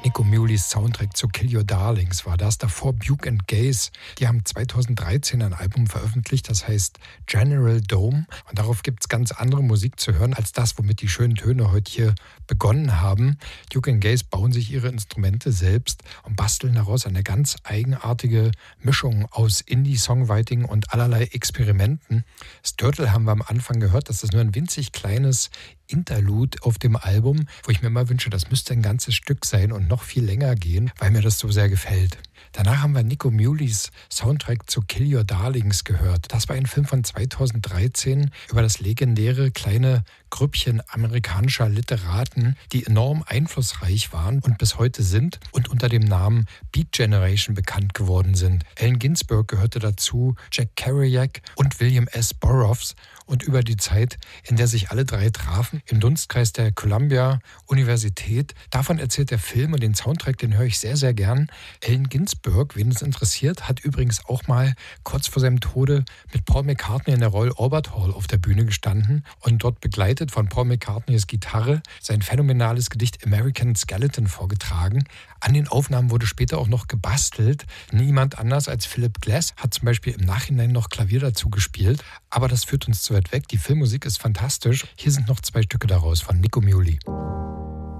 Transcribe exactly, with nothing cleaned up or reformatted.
Nico Muhleys Soundtrack zu Kill Your Darlings war das. Davor Bugge and Gaze. Die haben zweitausenddreizehn ein Album veröffentlicht, das heißt General Dome. Und darauf gibt es ganz andere Musik zu hören, als das, womit die schönen Töne heute hier begonnen haben. Bugge and Gaze bauen sich ihre Instrumente selbst und basteln daraus eine ganz eigenartige Mischung aus Indie-Songwriting und allerlei Experimenten. Sturtle haben wir am Anfang gehört, das ist nur ein winzig kleines Interlude auf dem Album, wo ich mir immer wünsche, das müsste ein ganzes Stück sein und noch viel länger gehen, weil mir das so sehr gefällt. Danach haben wir Nico Muhleys Soundtrack zu Kill Your Darlings gehört. Das war ein Film von zweitausenddreizehn über das legendäre kleine Grüppchen amerikanischer Literaten, die enorm einflussreich waren und bis heute sind und unter dem Namen Beat Generation bekannt geworden sind. Allen Ginsberg gehörte dazu, Jack Kerouac und William S. Burroughs. Und über die Zeit, in der sich alle drei trafen, im Dunstkreis der Columbia-Universität. Davon erzählt der Film und den Soundtrack, den höre ich sehr, sehr gern. Allen Ginsberg, wen es interessiert, hat übrigens auch mal kurz vor seinem Tode mit Paul McCartney in der Royal Albert Hall auf der Bühne gestanden und dort begleitet von Paul McCartneys Gitarre sein phänomenales Gedicht American Skeleton vorgetragen. An den Aufnahmen wurde später auch noch gebastelt. Niemand anders als Philip Glass hat zum Beispiel im Nachhinein noch Klavier dazu gespielt. Aber das führt uns zu weit weg. Die Filmmusik ist fantastisch. Hier sind noch zwei Stücke daraus von Nico Muhly.